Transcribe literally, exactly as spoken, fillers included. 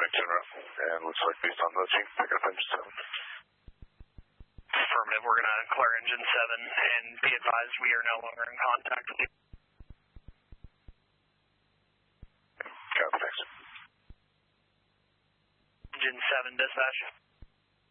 right, turn around. And looks like based on nudging, pick up engine seven. Affirmative, we're going to clear engine seven, and be advised we are no longer in contact with you. Copy, thanks. Engine seven, dispatch.